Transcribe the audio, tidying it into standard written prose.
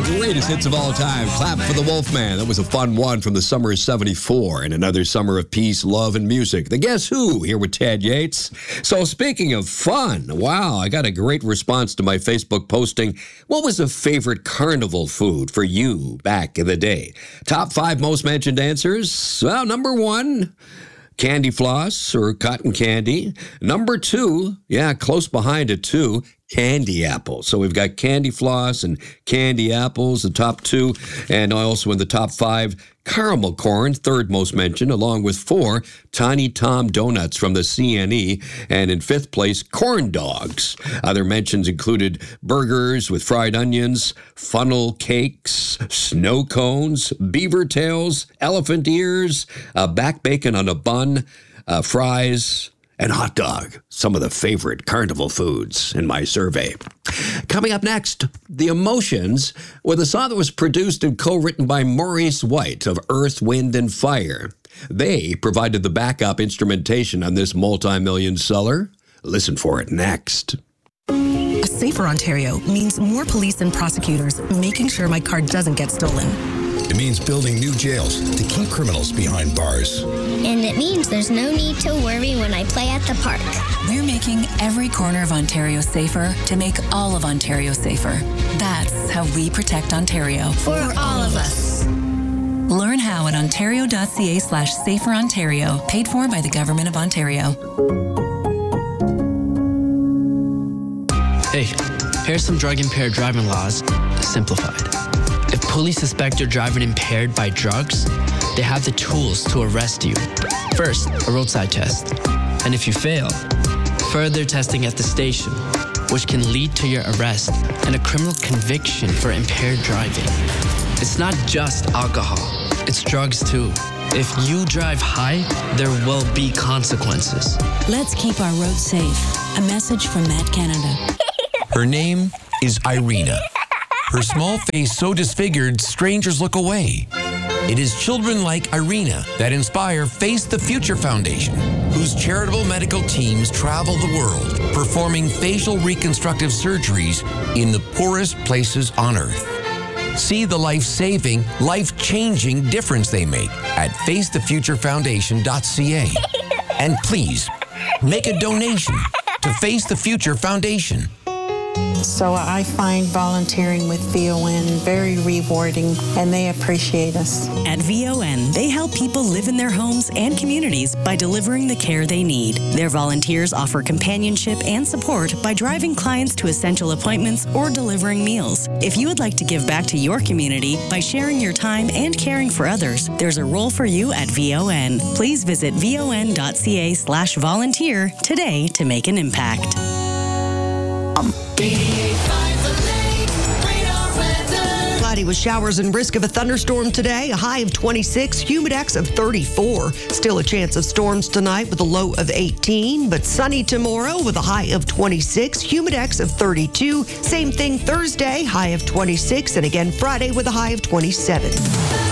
Greatest hits of all time. Clap for the Wolfman. That was a fun one from the summer of 74 and another summer of peace, love, and music. The Guess Who here with Ted Yates. So speaking of fun, wow, I got a great response to my Facebook posting. What was a favorite carnival food for you back in the day? Top 5 most mentioned answers. Well, number 1, candy floss or cotton candy. Number 2, yeah, close behind it too, candy apples. So we've got candy floss and candy apples, the top 2, and also in the top 5, caramel corn, third most mentioned, along with 4, Tiny Tom donuts from the CNE, and in 5th place, corn dogs. Other mentions included burgers with fried onions, funnel cakes, snow cones, beaver tails, elephant ears, back bacon on a bun, fries, and hot dog, some of the favorite carnival foods in my survey. Coming up next, The Emotions, with a song that was produced and co-written by Maurice White of Earth, Wind, and Fire. They provided the backup instrumentation on this multi-million seller. Listen for it next. A safer Ontario means more police and prosecutors making sure my car doesn't get stolen. It means building new jails to keep criminals behind bars. And it means there's no need to worry when I play at the park. We're making every corner of Ontario safer to make all of Ontario safer. That's how we protect Ontario. For all of us. Learn how at ontario.ca/saferontario, paid for by the Government of Ontario. Hey, here's some drug-impaired driving laws, simplified. If police suspect you're driving impaired by drugs, they have the tools to arrest you. First, a roadside test. And if you fail, further testing at the station, which can lead to your arrest and a criminal conviction for impaired driving. It's not just alcohol, it's drugs too. If you drive high, there will be consequences. Let's keep our roads safe. A message from Matt Canada. Her name is Irina. Her small face so disfigured, strangers look away. It is children like Irina that inspire Face the Future Foundation, whose charitable medical teams travel the world, performing facial reconstructive surgeries in the poorest places on Earth. See the life-saving, life-changing difference they make at facethefuturefoundation.ca. And please, make a donation to Face the Future Foundation. So I find volunteering with VON very rewarding, and they appreciate us. At VON, they help people live in their homes and communities by delivering the care they need. Their volunteers offer companionship and support by driving clients to essential appointments or delivering meals. If you would like to give back to your community by sharing your time and caring for others, there's a role for you at VON. Please visit von.ca/volunteer today to make an impact. Cloudy with showers and risk of a thunderstorm today. A high of 26, humidex of 34. Still a chance of storms tonight with a low of 18, but sunny tomorrow with a high of 26, humidex of 32. Same thing Thursday, high of 26, and again Friday with a high of 27.